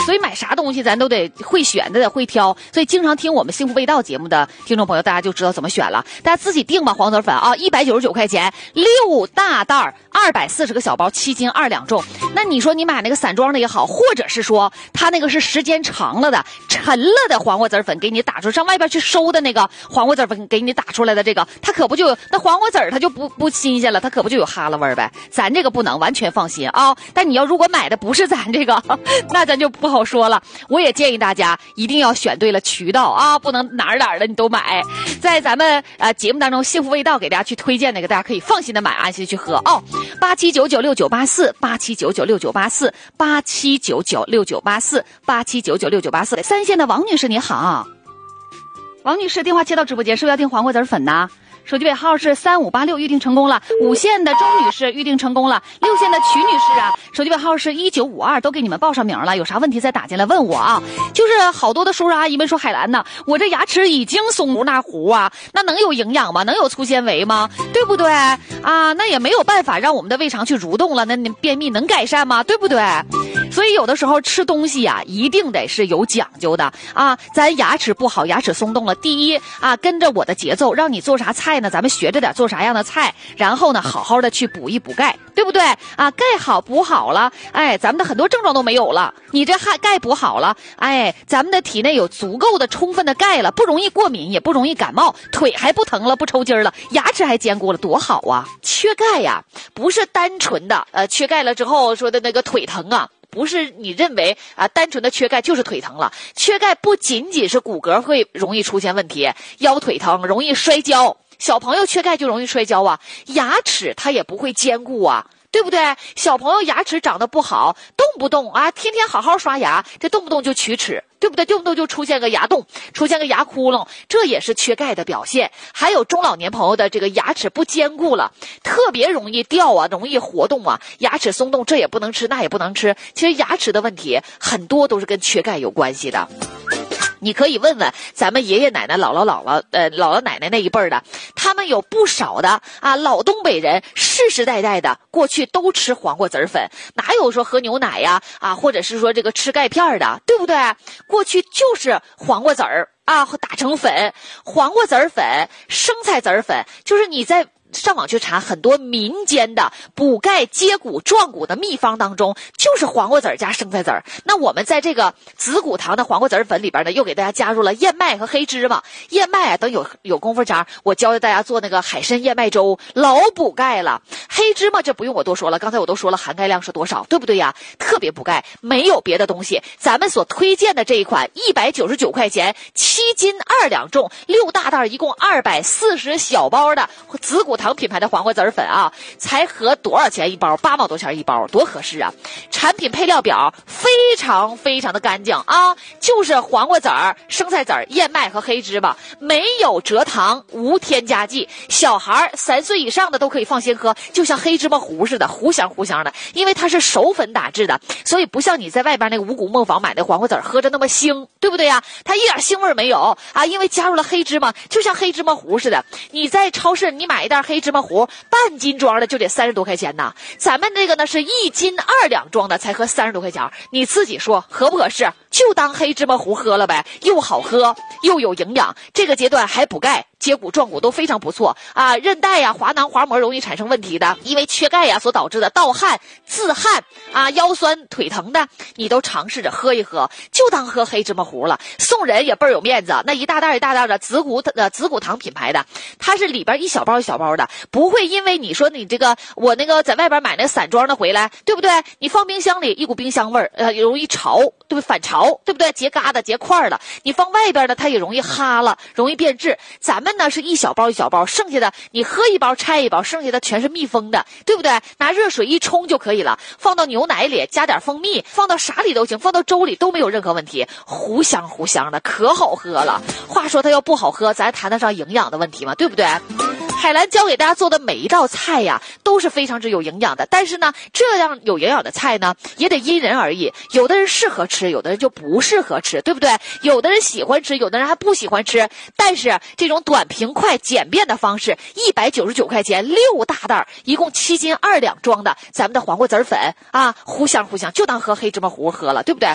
所以买啥东西咱都得会选的，得会挑。所以经常听我们幸福味道节目的听众朋友，大家就知道怎么选了。大家自己定吧，黄籽粉啊，199块钱，6大袋，240个小包，7斤2两重。那你说你买那个散装的也好，或者是说它那个是时间长了的、沉了的黄瓜籽粉给你打出，上外边去收的那个黄瓜籽粉给你打出来的这个，它可不就有那黄瓜籽它就不新鲜了，它可不就有哈喇味呗？咱这个不能完全放心啊。但你要如果买的不是咱这个，那咱就不好说了。我也建议大家一定要选对了渠道啊，不能哪儿的你都买。在咱们节目当中，幸福味道给大家去推荐那个，大家可以放心的买，安心的去喝哦。87996984，87996984，87996984，87996984。3线的王女士你好，王女士电话接到直播间，是不是要订黄瓜籽粉呢？手机尾号是3586，预定成功了。5线的钟女士预定成功了。6线的曲女士啊，手机尾号是1952，都给你们报上名了。有啥问题再打进来问我啊。就是好多的叔叔阿姨们说，海兰呐，我这牙齿已经松糊那糊啊，那能有营养吗？能有粗纤维吗？对不对啊？那也没有办法让我们的胃肠去蠕动了，那你便秘能改善吗？对不对？所以有的时候吃东西呀，一定得是有讲究的啊。咱牙齿不好，牙齿松动了，第一啊，跟着我的节奏，让你做啥菜呢，咱们学着点做啥样的菜，然后呢，好好的去补一补钙，对不对啊？钙好补好了，哎，咱们的很多症状都没有了。你这钙补好了，哎，咱们的体内有足够的充分的钙了，不容易过敏，也不容易感冒，腿还不疼了，不抽筋了，牙齿还坚固了，多好啊！缺钙呀，不是单纯的缺钙了之后说的那个腿疼啊。不是你认为单纯的缺钙就是腿疼了。缺钙不仅仅是骨骼会容易出现问题，腰腿疼，容易摔跤。小朋友缺钙就容易摔跤啊，牙齿它也不会坚固啊。对不对？小朋友牙齿长得不好，动不动天天好好刷牙，这动不动就龋齿，对不对？动不动就出现个牙洞，出现个牙窟窿，这也是缺钙的表现。还有中老年朋友的这个牙齿不坚固了，特别容易掉啊，容易活动啊，牙齿松动，这也不能吃，那也不能吃。其实牙齿的问题很多都是跟缺钙有关系的。你可以问问咱们爷爷奶奶、姥姥奶奶那一辈儿的，他们有不少的老东北人，世世代代的过去都吃黄瓜籽粉，哪有说喝牛奶呀或者是说这个吃钙片的，对不对？过去就是黄瓜籽儿打成粉，黄瓜籽粉、生菜籽粉，就是你在上网去查很多民间的补钙接骨壮骨的秘方当中，就是黄瓜籽加生菜籽。那我们在这个紫骨堂的黄瓜籽粉里边呢，又给大家加入了燕麦和黑芝麻。燕麦等有功夫茬，我教大家做那个海参燕麦粥，老补钙了。黑芝麻这不用我多说了，刚才我都说了含钙量是多少，对不对呀？特别补钙，没有别的东西。咱们所推荐的这一款199块钱，7斤2两重，6大袋，一共240小包的紫骨堂品牌的黄瓜籽粉啊，才合多少钱一包？8毛多钱一包，多合适啊！产品配料表非常非常的干净啊，就是黄瓜籽儿、生菜籽儿、燕麦和黑芝麻，没有蔗糖，无添加剂。小孩3岁以上的都可以放心喝，就像黑芝麻糊似的，糊香糊香的。因为它是熟粉打制的，所以不像你在外边那个五谷磨坊买的黄瓜籽儿喝着那么腥，对不对呀？它一点腥味没有啊，因为加入了黑芝麻，就像黑芝麻糊似的。你在超市你买一袋黑芝麻糊，半斤装的就得30多块钱呢。咱们这个呢是1斤2两装的，才合30多块钱。你自己说合不合适？就当黑芝麻糊喝了呗，又好喝又有营养，这个阶段还补钙。接骨壮骨都非常不错啊，韧带呀、滑囊、滑膜容易产生问题的，因为缺钙呀所导致的盗汗、自汗腰酸腿疼的，你都尝试着喝一喝，就当喝黑芝麻糊了。送人也倍儿有面子，那一大袋一大袋的紫骨堂品牌的，它是里边一小包一小包的，不会因为你说你这个我那个在外边买那散装的回来，对不对？你放冰箱里一股冰箱味儿，容易潮，对不对？反潮，对不对？结疙瘩结块了。你放外边呢，它也容易哈了，容易变质。咱们呢是一小包一小包，剩下的你喝一包拆一包，剩下的全是密封的，对不对？拿热水一冲就可以了，放到牛奶里加点蜂蜜，放到啥里都行，放到粥里都没有任何问题，糊香糊香的，可好喝了。话说它要不好喝，咱谈得上营养的问题吗？对不对？海兰教给大家做的每一道菜呀，都是非常之有营养的。但是呢，这样有营养的菜呢，也得因人而异。有的人适合吃，有的人就不适合吃，对不对？有的人喜欢吃，有的人还不喜欢吃。但是这种短平快简便的方式，199块钱6大袋，一共7斤2两装的咱们的黄瓜籽粉糊香糊香，就当喝黑芝麻糊喝了，对不对？